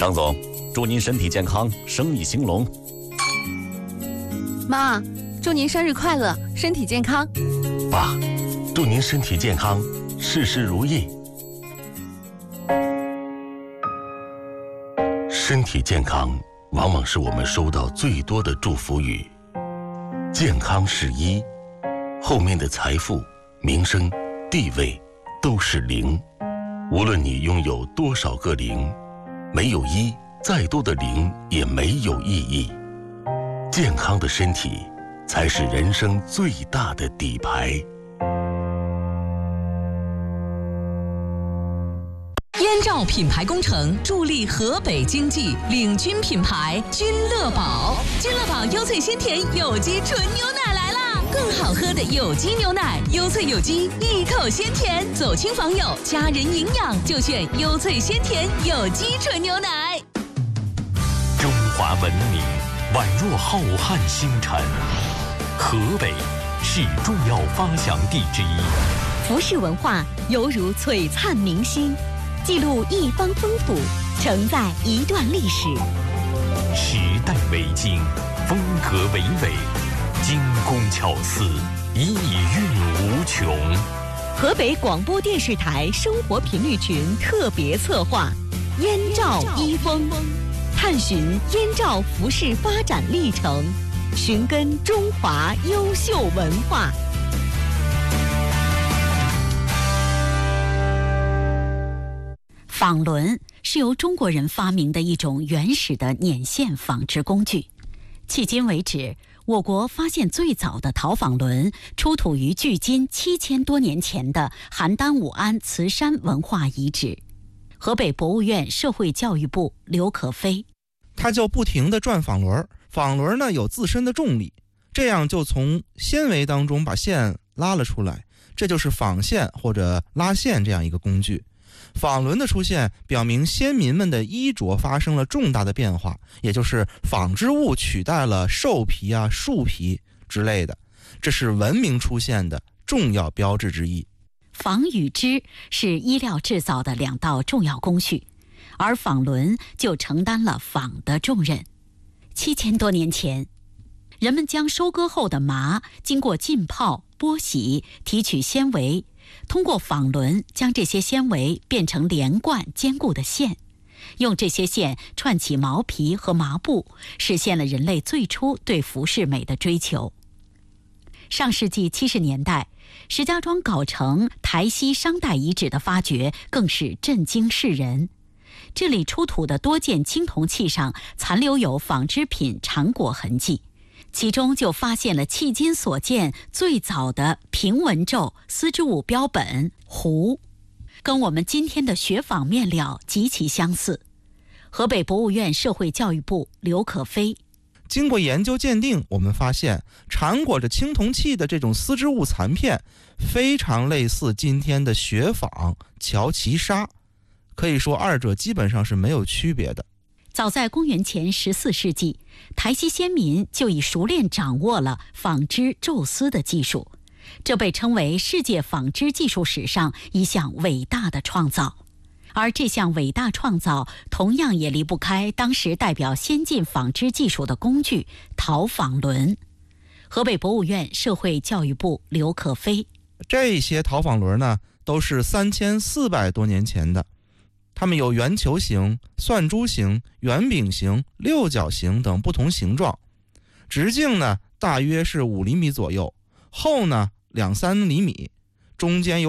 张总，祝您身体健康，生意兴隆。 妈，祝您生日快乐，身体健康。 爸，祝您身体健康，事事如意。身体健康往往是我们收到最多的祝福语。健康是一，后面的财富、名声、地位都是零。无论你拥有多少个零，没有一，再多的零也没有意义。健康的身体才是人生最大的底牌。 燕赵品牌工程助力河北经济，领军品牌君乐宝。君乐宝优萃鲜甜有机纯牛奶来啦！更好喝的有机牛奶，优萃有机，一口鲜甜，走亲访友，家人营养就选优萃鲜甜有机纯牛奶。 中华文明宛若浩瀚星辰，河北是重要发祥地之一。 服饰文化犹如璀璨明星，记录一方丰富，承载一段历史。 时代为经，风格为纬，精工巧思，意蕴无穷。 河北广播电视台生活频率群特别策划《燕赵一风》，探寻燕赵服饰发展历程，寻根中华优秀文化。纺轮是由中国人发明的一种原始的捻线纺织工具。迄今为止，我国发现最早的陶纺轮出土于距今7000多年前的邯郸武安慈山文化遗址。河北博物院社会教育部刘可飞， 它就不停地转纺轮，纺轮呢有自身的重力，这样就从纤维当中把线拉了出来，这就是纺线或者拉线这样一个工具。纺轮的出现表明先民们的衣着发生了重大的变化，也就是纺织物取代了兽皮啊、树皮之类的，这是文明出现的重要标志之一。 纺与织是衣料制造的两道重要工序，而纺轮就承担了纺的重任。7000多年前，人们将收割后的麻经过浸泡、剥洗、提取纤维，通过纺轮将这些纤维变成连贯坚固的线，用这些线串起毛皮和麻布，实现了人类最初对服饰美的追求。上世纪70年代，石家庄藁城台西商代遗址的发掘更是震惊世人。这里出土的多件青铜器上残留有纺织品缠裹痕迹，其中就发现了迄今所见最早的平纹皱丝织物标本壶，跟我们今天的雪纺面料极其相似。河北博物院社会教育部刘可飞， 经过研究鉴定，我们发现缠裹着青铜器的这种丝织物残片非常类似今天的雪纺、乔其纱，可以说二者基本上是没有区别的。 早在公元前14世纪，台西先民就已熟练掌握了纺织宙丝的技术，这被称为世界纺织技术史上一项伟大的创造。而这项伟大创造同样也离不开当时代表先进纺织技术的工具陶纺轮。河北博物院社会教育部刘可飞， 这些陶纺轮呢，都是3400多年前的，它们有圆球形、蒜珠形、圆饼形、六角形等不同形状，直径呢大约是5厘米左右，厚呢2-3厘米，中间有